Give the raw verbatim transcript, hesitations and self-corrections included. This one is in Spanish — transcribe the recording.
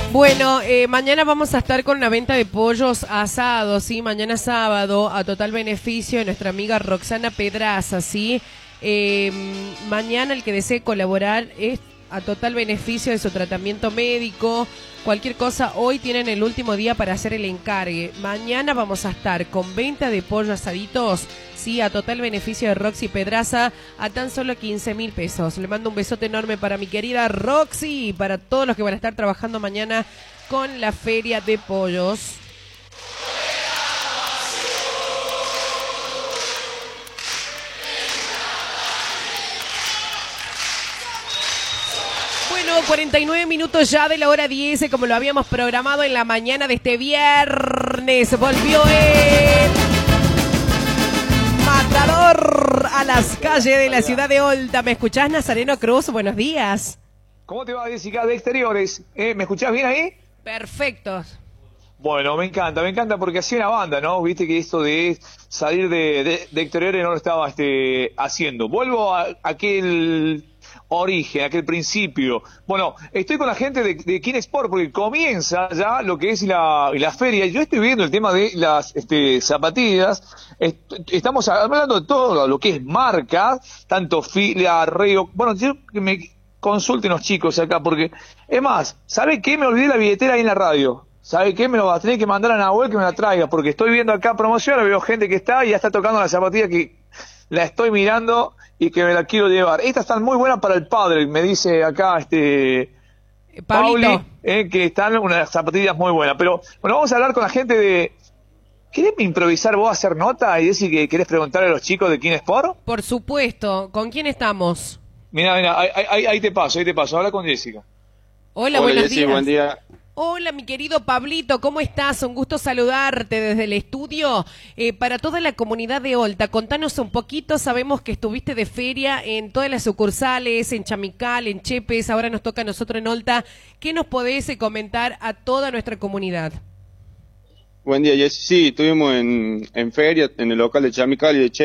Bueno, eh, mañana vamos a estar con una venta de pollos asados, ¿sí? Mañana sábado, a total beneficio de nuestra amiga Roxana Pedraza, ¿sí? Eh, mañana el que desee colaborar es a total beneficio de su tratamiento médico. Cualquier cosa, hoy tienen el último día para hacer el encargue. Mañana vamos a estar con venta de pollo asaditos, sí, a total beneficio de Roxy Pedraza, a tan solo quince mil pesos. Le mando un besote enorme para mi querida Roxy y para todos los que van a estar trabajando mañana con la feria de pollos. cuarenta y nueve minutos ya de la hora diez, como lo habíamos programado en la mañana de este viernes. Volvió el matador a las calles de la ciudad de Olta. ¿Me escuchás, Nazareno Cruz? Buenos días. ¿Cómo te va, Jessica, de Exteriores? ¿Eh? ¿Me escuchás bien ahí? Perfecto. Bueno, me encanta, me encanta porque hacía una banda, ¿no? Viste que esto de salir de, de, de Exteriores no lo estaba este, haciendo. Vuelvo a, a aquel origen, aquel principio. Bueno, estoy con la gente de, de Kinesport porque comienza ya lo que es la, la feria. Yo estoy viendo el tema de las este, zapatillas. Est estamos hablando de todo lo que es marca, tanto fila, reo. Bueno, yo que me consulten los chicos acá porque, es más, ¿sabe qué? Me olvidé la billetera ahí en la radio. ¿Sabe qué? Me lo va a tener que mandar a Nahuel que me la traiga, porque estoy viendo acá promoción, veo gente que está y ya está tocando la zapatilla que la estoy mirando y que me la quiero llevar. Estas están muy buenas para el padre, me dice acá este Pauli, eh, que están unas zapatillas muy buenas. Pero bueno, vamos a hablar con la gente de... ¿Querés improvisar vos, hacer nota y decir que querés preguntarle a los chicos de Kinesport? Por supuesto. ¿Con quién estamos? Mira, mira, ahí, ahí, ahí te paso, ahí te paso. Habla con Jessica. Hola, Hola, buenos Jessy, días. buen día. Hola, mi querido Pablito, ¿cómo estás? Un gusto saludarte desde el estudio. Eh, para toda la comunidad de Olta, contanos un poquito, sabemos que estuviste de feria en todas las sucursales, en Chamical, en Chepes, ahora nos toca a nosotros en Olta. ¿Qué nos podés eh, comentar a toda nuestra comunidad? Buen día, Jessy. Sí, estuvimos en, en feria, en el local de Chamical y de Che.